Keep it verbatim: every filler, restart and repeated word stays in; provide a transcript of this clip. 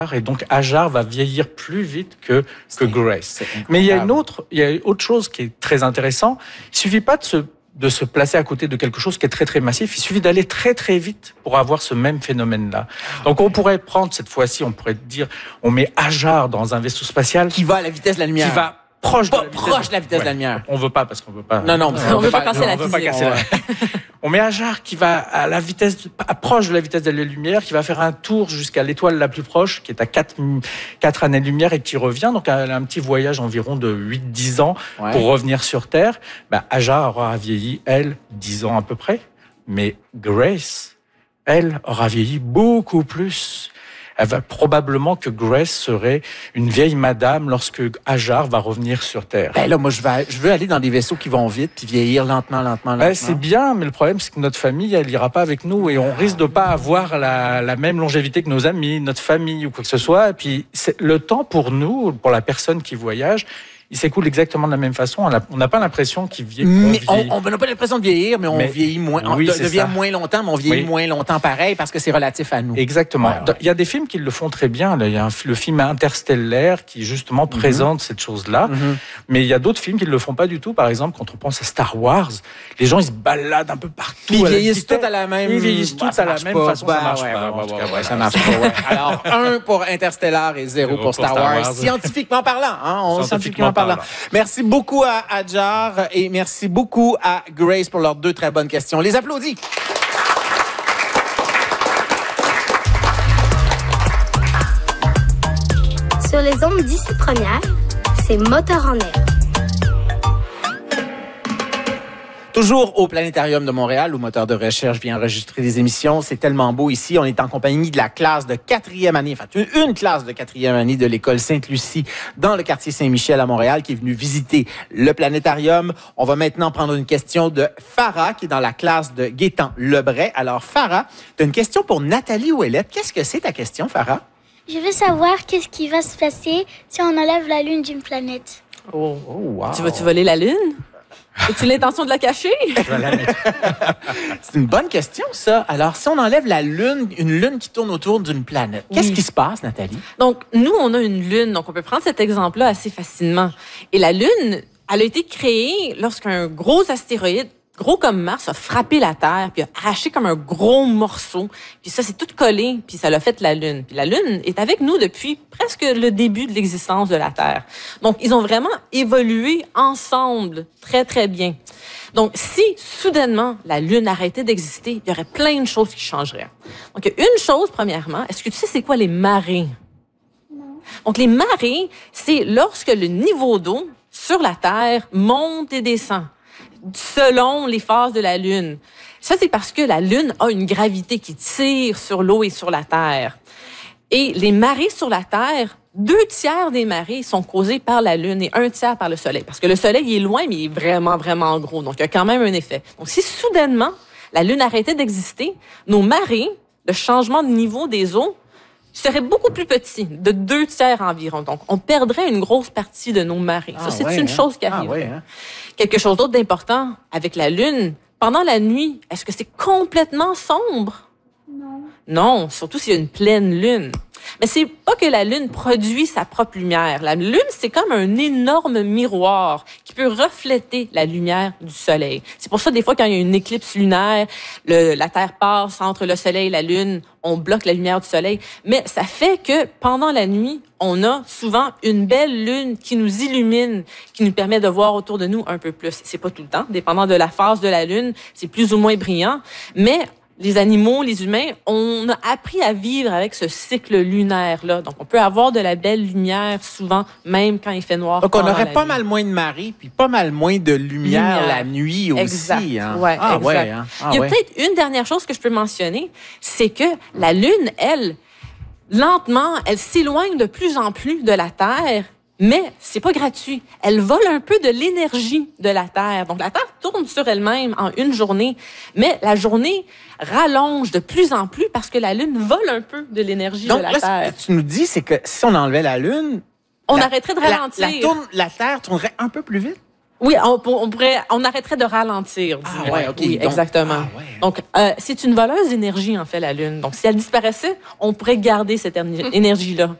et donc Hajar va vieillir plus vite que, que Grace. Mais il y a une autre, il y a autre chose qui est très intéressant. Il suffit pas de se de se placer à côté de quelque chose qui est très très massif. Il suffit d'aller très très vite pour avoir ce même phénomène-là. Donc on pourrait prendre cette fois-ci, on pourrait dire, on met Hajar dans un vaisseau spatial qui va à la vitesse de la lumière. Qui va proche de la vitesse, proche de la vitesse ouais. de la lumiure. On veut pas parce qu'on veut pas. Non non, on, on veut pas, pas casser la physique. Casser la... On met Hajar qui va à la vitesse, proche de la vitesse de la lumière, qui va faire un tour jusqu'à l'étoile la plus proche, qui est à quatre, quatre années-lumière et qui revient. Donc, elle a un petit voyage environ de huit à dix ans ouais. pour revenir sur Terre. Ben, Hajar aura vieilli, elle, dix ans à peu près. Mais Grace, elle, aura vieilli beaucoup plus. Elle va probablement que Grace serait une vieille madame lorsque Hajar va revenir sur Terre. Ben là, moi, je veux, je veux aller dans des vaisseaux qui vont vite puis vieillir lentement, lentement, lentement. Ben, c'est bien, mais le problème, c'est que notre famille, elle ira pas avec nous et on risque de pas avoir la, la même longévité que nos amis, notre famille ou quoi que ce soit. Et puis, c'est, le temps pour nous, pour la personne qui voyage, il s'écoule exactement de la même façon. On n'a pas l'impression qu'il vieillit. Mais on n'a pas l'impression de vieillir, mais on mais, vieillit moins. Oui, on devient ça. moins longtemps, mais on vieillit oui. moins longtemps pareil parce que c'est relatif à nous. Exactement. Ouais, ouais. Il y a des films qui le font très bien. Il y a un, le film Interstellaire qui justement mm-hmm. présente cette chose-là. Mm-hmm. Mais il y a d'autres films qui ne le font pas du tout. Par exemple, quand on pense à Star Wars, les gens ils se baladent un peu partout. Ils vieillissent tous à la même. Ils vieillissent tous à la même pas. façon. Bah, ça marche ouais, pas. Ouais, ouais, ouais, ça marche pas. Ouais. Alors un pour Interstellar et zéro pour Star, Star Wars. Wars. Scientifiquement parlant, hein, on, scientifiquement parlant. Merci beaucoup à Hajar et merci beaucoup à Grace pour leurs deux très bonnes questions. On les applaudit. Sur les ondes d'ici première, c'est Moteur en air. Toujours au Planétarium de Montréal, où Moteur de recherche vient enregistrer des émissions. C'est tellement beau ici. On est en compagnie de la classe de quatrième année, enfin une, une classe de quatrième année de l'école Sainte-Lucie dans le quartier Saint-Michel à Montréal qui est venue visiter le Planétarium. On va maintenant prendre une question de Farah qui est dans la classe de Gaétan Lebray. Alors Farah, tu as une question pour Nathalie Ouellette. Qu'est-ce que c'est ta question, Farah? Je veux savoir qu'est-ce qui va se passer si on enlève la Lune d'une planète. Oh, oh wow. Tu vas-tu voler la Lune? As-tu l'intention de la cacher? C'est une bonne question, ça. Alors, si on enlève la Lune, une Lune qui tourne autour d'une planète, qu'est-ce oui. qui se passe, Nathalie? Donc, nous, on a une Lune. Donc, on peut prendre cet exemple-là assez facilement. Et la Lune, elle a été créée lorsqu'un gros astéroïde, gros comme Mars, a frappé la Terre, puis a arraché comme un gros morceau. Puis ça, c'est tout collé, puis ça l'a fait la Lune. Puis la Lune est avec nous depuis presque le début de l'existence de la Terre. Donc, ils ont vraiment évolué ensemble très, très bien. Donc, si, soudainement, la Lune arrêtait d'exister, il y aurait plein de choses qui changeraient. Donc, une chose, premièrement, est-ce que tu sais c'est quoi les marées? Non. Donc, les marées, c'est lorsque le niveau d'eau sur la Terre monte et descend selon les phases de la Lune. Ça, c'est parce que la Lune a une gravité qui tire sur l'eau et sur la Terre. Et les marées sur la Terre, deux tiers des marées sont causées par la Lune et un tiers par le Soleil. Parce que le Soleil, il est loin, mais il est vraiment, vraiment gros. Donc, il y a quand même un effet. Donc, si soudainement, la Lune arrêtait d'exister, nos marées, le changement de niveau des eaux, serait beaucoup plus petit, de deux tiers environ. Donc, on perdrait une grosse partie de nos marées. Ah, ça, c'est ouais, une hein? chose qui arrive. Ah, ouais, hein? Quelque chose d'autre d'important avec la Lune, pendant la nuit, est-ce que c'est complètement sombre? Non. Non, surtout s'il y a une pleine Lune. Mais c'est pas que la Lune produit sa propre lumière. La Lune, c'est comme un énorme miroir qui peut refléter la lumière du Soleil. C'est pour ça, des fois, quand il y a une éclipse lunaire, le, la Terre passe entre le Soleil et la Lune, on bloque la lumière du Soleil. Mais ça fait que pendant la nuit, on a souvent une belle Lune qui nous illumine, qui nous permet de voir autour de nous un peu plus. C'est pas tout le temps, dépendant de la phase de la Lune, c'est plus ou moins brillant, mais les animaux, les humains, on a appris à vivre avec ce cycle lunaire-là. Donc, on peut avoir de la belle lumière souvent, même quand il fait noir. Donc, on aurait pas nuit. mal moins de marée, puis pas mal moins de lumière, lumière. la nuit aussi. Exact. Hein? Ouais, ah, exact. Ouais, hein? ah, Il y a ouais. peut-être une dernière chose que je peux mentionner, c'est que la Lune, elle, lentement, elle s'éloigne de plus en plus de la Terre. Mais c'est pas gratuit. Elle vole un peu de l'énergie de la Terre. Donc, la Terre tourne sur elle-même en une journée. Mais la journée rallonge de plus en plus parce que la Lune vole un peu de l'énergie Donc, de la là, Terre. Ce que tu nous dis, c'est que si on enlevait la Lune... On la, arrêterait de ralentir. La, la, tourne, la Terre tournerait un peu plus vite? Oui, on, on pourrait, on arrêterait de ralentir. Ah, disons. ouais, OK. Oui, Donc- exactement. Ah, ouais. Donc, euh, c'est une voleuse d'énergie, en fait, la Lune. Donc, si elle disparaissait, on pourrait garder cette éner- énergie-là.